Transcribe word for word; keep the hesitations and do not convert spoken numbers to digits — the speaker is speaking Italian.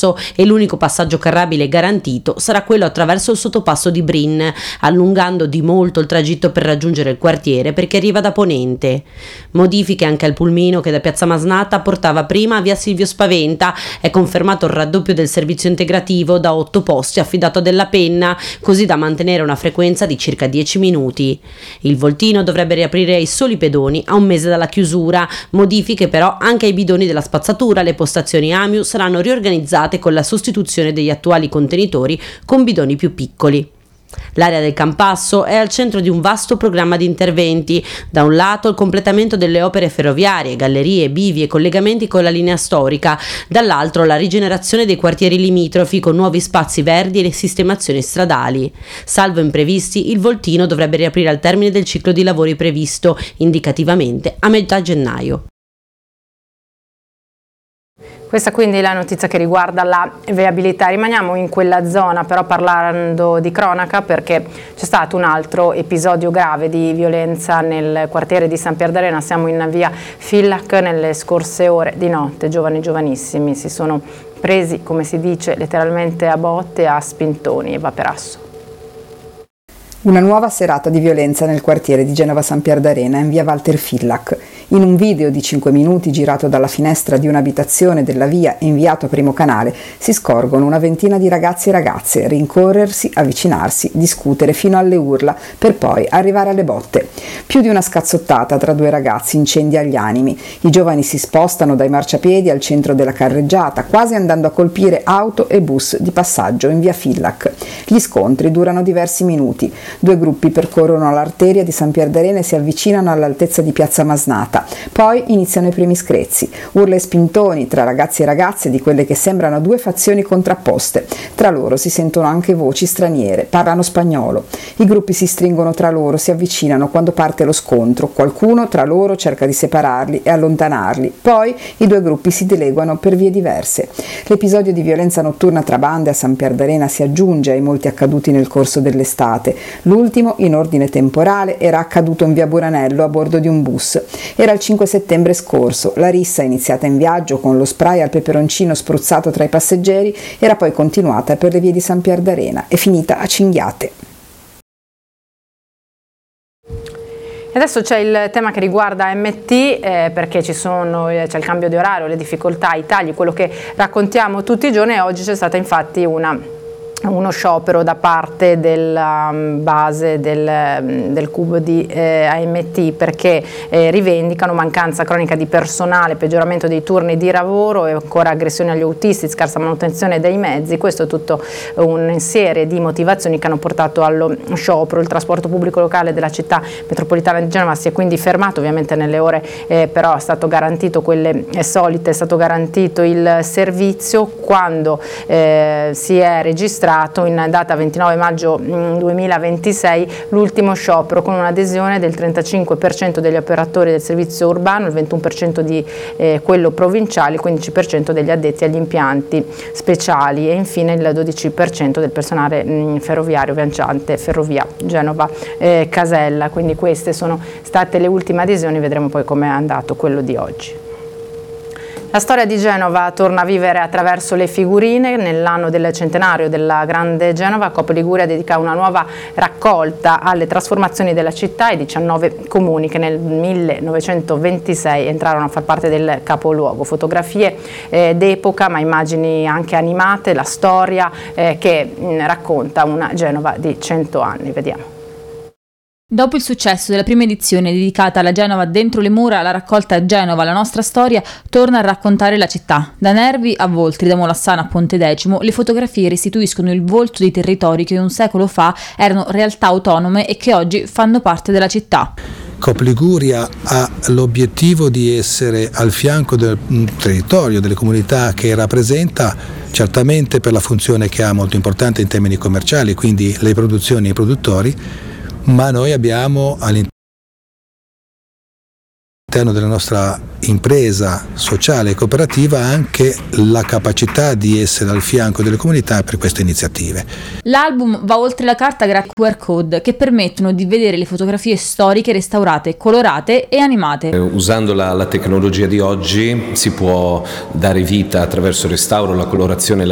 Campasso e l'unico passaggio carrabile garantito sarà quello attraverso il sottopasso di Brin, allungando di molto il tragitto per raggiungere il quartiere perché arriva da ponente. Modifiche anche al pulmino che da Piazza Masnata portava prima a via Silvio Spaventa. È confermato il raddoppio del servizio integrativo da otto posti affidato a Della Penna, così da mantenere una frequenza di circa dieci minuti. Il voltino dovrebbe riaprire ai soli pedoni a un mese dalla chiusura. Modifiche però anche ai bidoni della spazzatura. Le postazioni Amiu saranno riorganizzate con la sostituzione degli attuali contenitori con bidoni più piccoli. L'area del Campasso è al centro di un vasto programma di interventi. Da un lato il completamento delle opere ferroviarie, gallerie, bivi e collegamenti con la linea storica, dall'altro la rigenerazione dei quartieri limitrofi con nuovi spazi verdi e le sistemazioni stradali. Salvo imprevisti, il voltino dovrebbe riaprire al termine del ciclo di lavori previsto, indicativamente a metà gennaio. Questa quindi è la notizia che riguarda la viabilità. Rimaniamo in quella zona però parlando di cronaca, perché c'è stato un altro episodio grave di violenza nel quartiere di San Pierdarena. Siamo in via Fillac. Nelle scorse ore di notte giovani giovanissimi si sono presi, come si dice, letteralmente a botte, a spintoni e vaperasso. Una nuova serata di violenza nel quartiere di Genova San Pierdarena in via Walter Fillac. In un video di cinque minuti girato dalla finestra di un'abitazione della via e inviato a Primo Canale si scorgono una ventina di ragazzi e ragazze rincorrersi, avvicinarsi, discutere fino alle urla per poi arrivare alle botte. Più di una scazzottata tra due ragazzi incendia gli animi. I giovani si spostano dai marciapiedi al centro della carreggiata, quasi andando a colpire auto e bus di passaggio in via Fillac. Gli scontri durano diversi minuti. Due gruppi percorrono l'arteria di San Pierdarena e si avvicinano all'altezza di Piazza Masnata. Poi iniziano i primi screzi, urla e spintoni tra ragazzi e ragazze di quelle che sembrano due fazioni contrapposte. Tra loro si sentono anche voci straniere, parlano spagnolo. I gruppi si stringono tra loro, si avvicinano quando parte lo scontro. Qualcuno tra loro cerca di separarli e allontanarli. Poi i due gruppi si dileguano per vie diverse. L'episodio di violenza notturna tra bande a San Pierdarena si aggiunge ai molti accaduti nel corso dell'estate. L'ultimo, in ordine temporale, era accaduto in via Buranello a bordo di un bus. Era il cinque settembre scorso. La rissa, iniziata in viaggio con lo spray al peperoncino spruzzato tra i passeggeri, era poi continuata per le vie di San Pierdarena e finita a cinghiate. Adesso c'è il tema che riguarda M T, eh, perché ci sono, eh, c'è il cambio di orario, le difficoltà, i tagli, quello che raccontiamo tutti i giorni, e oggi c'è stata infatti una uno sciopero da parte della base del, del cubo di eh, A M T, perché eh, rivendicano mancanza cronica di personale, peggioramento dei turni di lavoro e ancora aggressioni agli autisti, scarsa manutenzione dei mezzi. Questo è tutto una serie di motivazioni che hanno portato allo sciopero. Il trasporto pubblico locale della città metropolitana di Genova si è quindi fermato, ovviamente nelle ore eh, però è stato garantito quelle solite, è stato garantito il servizio. Quando eh, si è registrato in data ventinove maggio duemilaventisei l'ultimo sciopero, con un'adesione del trentacinque per cento degli operatori del servizio urbano, il ventuno per cento di eh, quello provinciale, il quindici per cento degli addetti agli impianti speciali e infine il dodici per cento del personale mh, ferroviario viaggiante Ferrovia Genova eh, Casella. Quindi queste sono state le ultime adesioni, vedremo poi come è andato quello di oggi. La storia di Genova torna a vivere attraverso le figurine. Nell'anno del centenario della Grande Genova, Coop Liguria dedica una nuova raccolta alle trasformazioni della città ai diciannove comuni che nel millenovecentoventisei entrarono a far parte del capoluogo. Fotografie eh, d'epoca, ma immagini anche animate, la storia eh, che mh, racconta una Genova di cento anni. Vediamo. Dopo il successo della prima edizione dedicata alla Genova dentro le mura, la raccolta Genova, la nostra storia, torna a raccontare la città. Da Nervi a Voltri, da Molassana a Pontedecimo, le fotografie restituiscono il volto di territori che un secolo fa erano realtà autonome e che oggi fanno parte della città. Coop Liguria ha l'obiettivo di essere al fianco del territorio, delle comunità che rappresenta, certamente per la funzione che ha molto importante in termini commerciali, quindi le produzioni e i produttori, ma noi abbiamo all'interno della nostra impresa sociale e cooperativa anche la capacità di essere al fianco delle comunità per queste iniziative. L'album va oltre la carta grazie a Q R code che permettono di vedere le fotografie storiche restaurate, colorate e animate. Usando la, la tecnologia di oggi si può dare vita attraverso il restauro, la colorazione e